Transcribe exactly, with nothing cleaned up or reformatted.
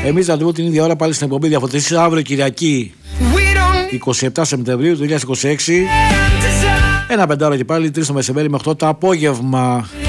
Εμείς θα το πούμε την ίδια ώρα πάλι στην εκπομπή Διαφωτιστής αύριο Κυριακή εικοστή εβδόμη Σεπτεμβρίου του δύο χιλιάδες είκοσι έξι. Ένα πεντάωρο και πάλι, τρεις το μεσημέρι με οκτώ το απόγευμα.